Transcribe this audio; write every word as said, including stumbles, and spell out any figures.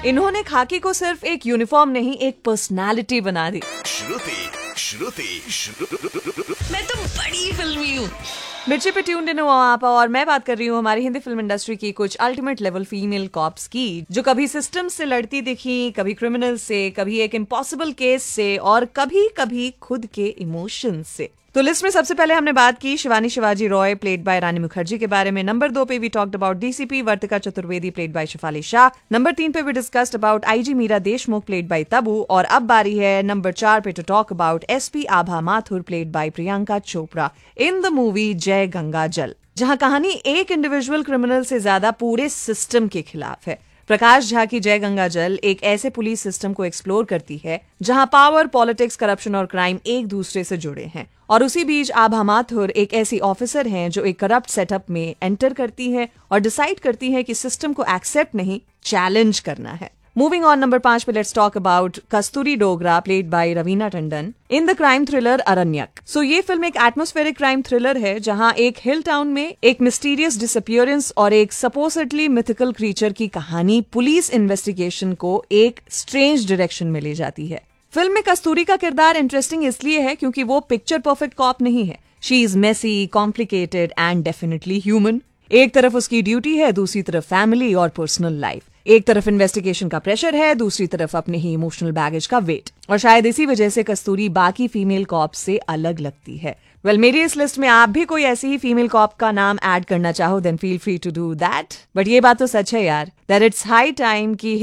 इन्होंने खाकी को सिर्फ एक यूनिफॉर्म नहीं, एक पर्सनालिटी बना दी। श्रुति श्रुति श्रुति मैं तो बड़ी फिल्मी हूँ। मिर्ची पे ट्यून्ड इन हो आप, और मैं बात कर रही हूँ हमारी हिंदी फिल्म इंडस्ट्री की कुछ अल्टीमेट लेवल फीमेल कॉप्स की, जो कभी सिस्टम से लड़ती दिखी, कभी क्रिमिनल से, कभी एक इम्पॉसिबल केस से, और कभी कभी खुद के इमोशन से। तो लिस्ट में सबसे पहले हमने बात की शिवानी शिवाजी रॉय प्लेड बाय रानी मुखर्जी के बारे में। नंबर दो पे we talked about DCP Vartika Chaturvedi played by Shifali Shah. Number तीन पे we discussed about IG Meera Deshmukh played by Tabu. और अब बारी है नंबर चार पे to talk about SP Abha Mathur played by Priyanka Chopra in the movie जय गंगा जल, जहां कहानी एक इंडिविजुअल क्रिमिनल से ज्यादा पूरे सिस्टम के खिलाफ है। प्रकाश झा की जय गंगा जल एक ऐसे पुलिस सिस्टम को एक्सप्लोर करती है जहां पावर, पॉलिटिक्स, करप्शन और क्राइम एक दूसरे से जुड़े हैं, और उसी बीच आभा माथुर एक ऐसी ऑफिसर हैं जो एक करप्ट सेटअप में एंटर करती है और डिसाइड करती है कि सिस्टम को एक्सेप्ट नहीं, चैलेंज करना है। मूविंग ऑन, नंबर पांच पे let's talk about Kasturi Dogra played by Raveena Tandon in the crime thriller Aranyak. सो ये फिल्म एक एटमॉस्फेरिक क्राइम थ्रिलर है जहां एक हिल टाउन में एक मिस्टीरियस डिसअपियरेंस और एक सपोजिटली मिथिकल क्रीचर की कहानी पुलिस इन्वेस्टिगेशन को एक स्ट्रेंज डायरेक्शन में ले जाती है। फिल्म में कस्तूरी का किरदार इंटरेस्टिंग इसलिए है क्योंकि वो पिक्चर परफेक्ट कॉप नहीं है। She is Messi, complicated and definitely human. एक तरफ उसकी ड्यूटी है, दूसरी तरफ फैमिली और पर्सनल लाइफ। एक तरफ इन्वेस्टिगेशन का प्रेशर है, दूसरी तरफ अपने ही इमोशनल बैगेज का वेट, और शायद इसी वजह से कस्तूरी बाकी फीमेल कॉप से अलग लगती है। वेल well, मेरी इस लिस्ट में आप भी कोई ऐसी ही फीमेल कॉप का नाम ऐड करना चाहो then feel free to do that. But ये बात तो सच है यार, दैट इट्स हाई टाइम की